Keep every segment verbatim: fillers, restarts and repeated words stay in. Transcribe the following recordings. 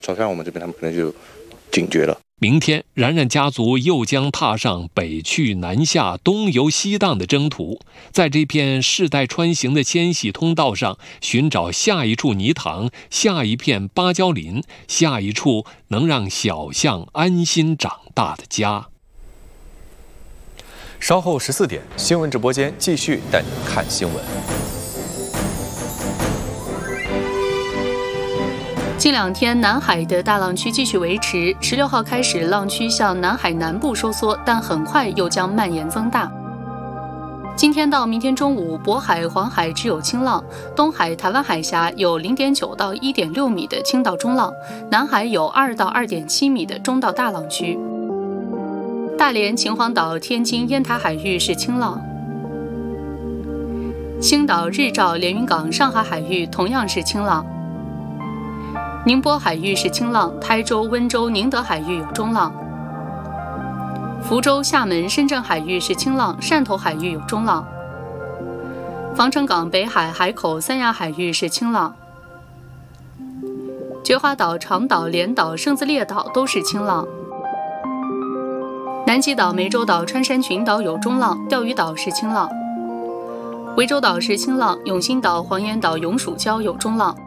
朝向我们这边，他们可能就警觉了。 明天，冉冉家族又将踏上北去南下、东游西荡的征途，在这片世代穿行的迁徙通道上，寻找下一处泥塘、下一片芭蕉林、下一处能让小象安心长大的家。 稍后十四点，新闻直播间继续带您看新闻。 近两天，南海的大浪区继续维持。十六号开始，浪区向南海南部收缩，但很快又将蔓延增大。今天到明天中午，渤海、黄海只有轻浪，东海、台湾海峡有 零点九到一点六米的轻到中浪，南海有二到二点七米的中到大浪区。大连、秦皇岛、天津、烟台海域是轻浪，青岛、日照、连云港、上海海域同样是轻浪。宁波海域是轻浪，台州、温州、宁德海域有中浪，福州、厦门、深圳海域是轻浪，汕头海域有中浪，防城港、北海、海口、三亚海域是轻浪，菊花岛、长岛、连岛、圣自列岛都是轻浪，南极岛、湄洲岛、穿山群岛有中浪，钓鱼岛是轻浪，涠洲岛是轻浪，永兴岛、黄岩岛、永暑礁有中浪。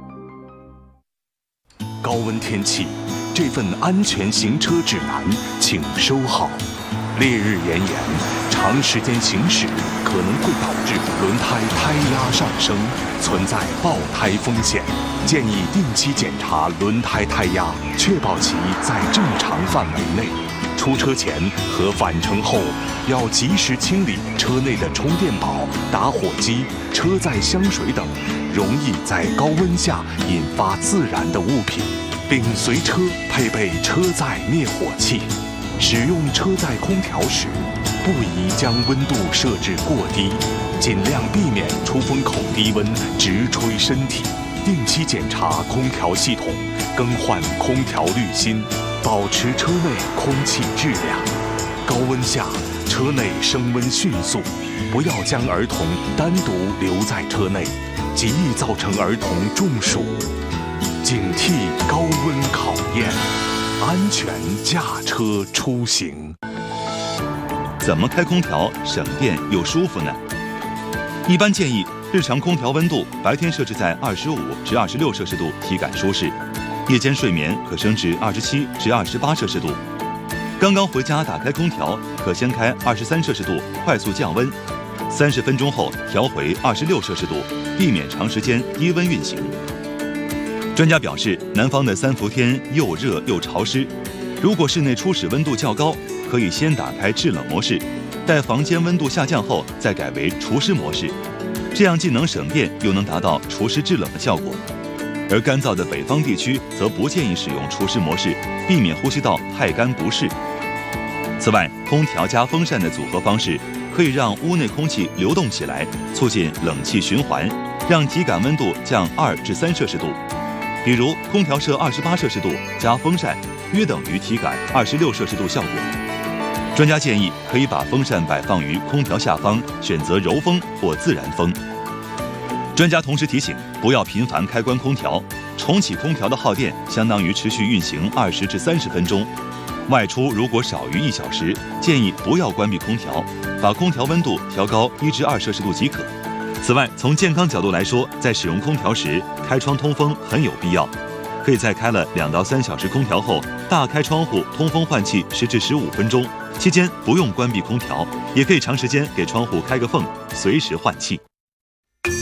高温天气，这份安全行车指南请收好。烈日炎炎，长时间行驶可能会导致轮胎胎压上升，存在爆胎风险。建议定期检查轮胎胎压，确保其在正常范围内。出车前和返程后要及时清理车内的充电宝、打火机、车载香水等容易在高温下引发自燃的物品，并随车配备车载灭火器。使用车载空调时，不宜将温度设置过低，尽量避免出风口低温直吹身体。定期检查空调系统，更换空调滤芯，保持车内空气质量。高温下，车内升温迅速，不要将儿童单独留在车内，极易造成儿童中暑。警惕高温考验，安全驾车出行。 怎么开空调省电又舒服呢？一般建议日常空调温度白天设置在二十五至二十六摄氏度，体感舒适；夜间睡眠可升至二十七至二十八摄氏度。刚刚回家打开空调，可先开二十三摄氏度，快速降温。三十分钟后调回二十六摄氏度，避免长时间低温运行。专家表示，南方的三伏天又热又潮湿，如果室内初始温度较高，可以先打开制冷模式，待房间温度下降后再改为除湿模式，这样既能省电，又能达到除湿制冷的效果。而干燥的北方地区则不建议使用除湿模式，避免呼吸道太干不适。此外，空调加风扇的组合方式可以让屋内空气流动起来，促进冷气循环，让体感温度降二至三摄氏度。比如空调设二十八摄氏度加风扇，约等于体感二十六摄氏度效果。专家建议可以把风扇摆放于空调下方，选择柔风或自然风。专家同时提醒，不要频繁开关空调，重启空调的耗电相当于持续运行二十至三十分钟。外出如果少于一小时，建议不要关闭空调，把空调温度调高一至二摄氏度即可。此外，从健康角度来说，在使用空调时，开窗通风很有必要。可以在开了两到三小时空调后，大开窗户通风换气十至十五分钟，期间不用关闭空调，也可以长时间给窗户开个缝，随时换气。